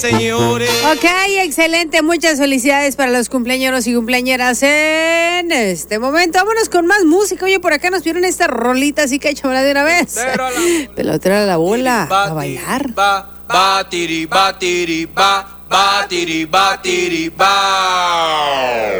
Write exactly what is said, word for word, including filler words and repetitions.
Señores. Ok, excelente. Muchas felicidades para los cumpleañeros y cumpleañeras en este momento. Vámonos con más música. Oye, por acá nos pidieron esta rolita, así que échamela de una vez. Pelotera a la bola, a bailar. Va, va, tiri, va, tiri, va, va, tiri, va, tiri, va.